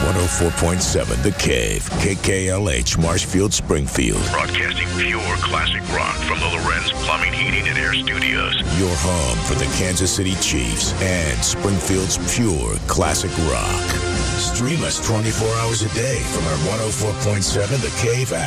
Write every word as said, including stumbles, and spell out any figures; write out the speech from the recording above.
one oh four point seven The Cave, K K L H, Marshfield, Springfield. Broadcasting pure classic rock from the Lorenz Plumbing, Heating, and Air Studios. Your home for the Kansas City Chiefs and Springfield's pure classic rock. Stream us twenty-four hours a day from our one oh four point seven The Cave app.